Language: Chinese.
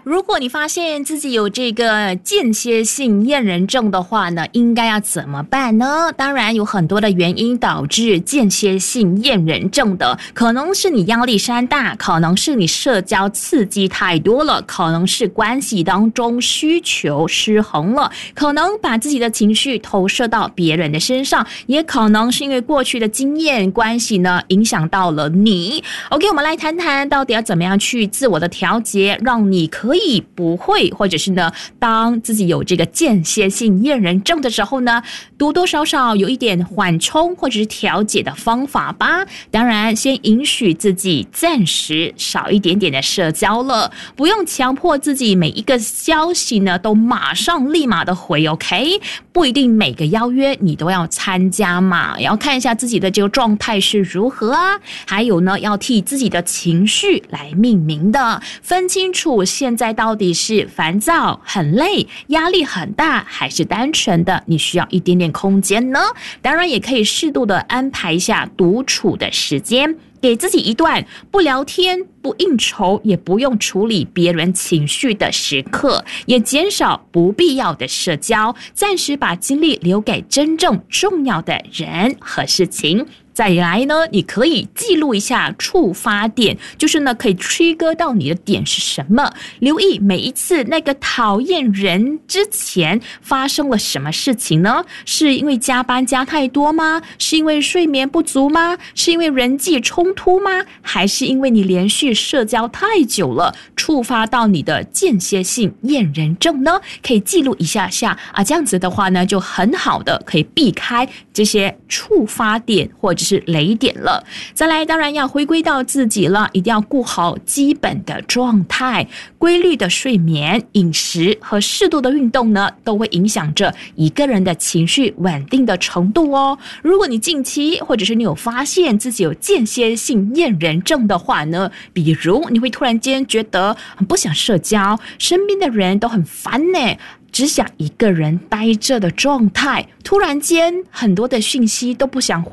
如果你发现自己有这个间歇性厌人症的话呢，应该要怎么办呢？当然有很多的原因导致间歇性厌人症的，可能是你压力山大，可能是你社交刺激太多了，可能是关系当中需求失衡了，可能把自己的情绪投射到别人的身上，也可能是因为过去的经验关系呢影响到了你。 OK， 我们来谈谈到底要怎么样去自我的调节，让你可以不会，或者是呢当自己有这个间歇性厌人症的时候呢，多多少少有一点缓冲或者是调节的方法吧。当然先允许自己暂时少一点点的社交了，不用强迫自己每一个消息呢都马上立马的回 OK， 不一定每个邀约你都要参加嘛，也要看一下自己的这个状态是如何啊，还有呢要替自己的情绪来命名的，分清楚现在到底是烦躁很累压力很大，还是单纯的你需要一点点空间呢？当然也可以适度的安排一下独处的时间，给自己一段不聊天不应酬也不用处理别人情绪的时刻，也减少不必要的社交，暂时把精力留给真正重要的人和事情。再来呢，你可以记录一下触发点，就是呢可以 trigger 到你的点是什么，留意每一次那个讨厌人之前发生了什么事情呢？是因为加班加太多吗？是因为睡眠不足吗？是因为人际冲突吗？还是因为你连续社交太久了，触发到你的间歇性厌人症呢？可以记录一下啊，这样子的话呢就很好的可以避开这些触发点或者是雷点了。再来当然要回归到自己了，一定要顾好基本的状态，规律的睡眠饮食和适度的运动呢都会影响着一个人的情绪稳定的程度哦。如果你近期或者是你有发现自己有间歇性厌人症的话呢，比如你会突然间觉得很不想社交，身边的人都很烦呢，只想一个人待着的状态，突然间很多的讯息都不想